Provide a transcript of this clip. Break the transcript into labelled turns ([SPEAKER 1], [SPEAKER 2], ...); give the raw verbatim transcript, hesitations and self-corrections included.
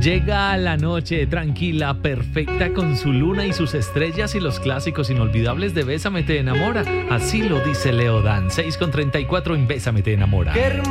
[SPEAKER 1] Llega la noche tranquila, perfecta, con su luna y sus estrellas y los clásicos inolvidables de Bésame te enamora. Así lo dice Leodan. seis con treinta y cuatro en Bésame te enamora.